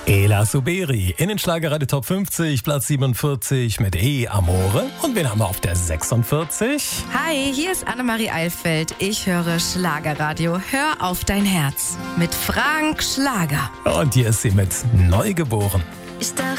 Ela Suberi in den Schlagerradio Top 50, Platz 47 mit Amore. Und wen haben wir auf der 46? Hi, hier ist Annemarie Eilfeld. Ich höre Schlagerradio. Hör auf dein Herz mit Frank Schlager. Und hier ist sie mit Neugeboren. Ich dachte